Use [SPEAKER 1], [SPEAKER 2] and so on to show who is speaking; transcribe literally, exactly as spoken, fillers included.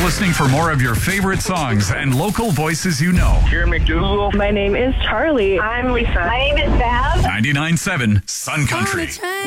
[SPEAKER 1] listening for more of your favorite songs and local voices you know.
[SPEAKER 2] Karen McDougal.
[SPEAKER 3] My name is Charlie.
[SPEAKER 4] I'm Lisa. My name is Bev.
[SPEAKER 1] ninety-nine point seven Sun Country.